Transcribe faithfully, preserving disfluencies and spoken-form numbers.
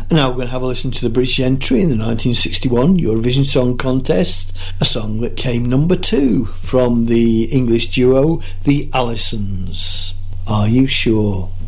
And now we're going to have a listen to the British entry in the nineteen sixty-one Eurovision Song Contest, a song that came number two from the English duo The Allisons. Are You Sure?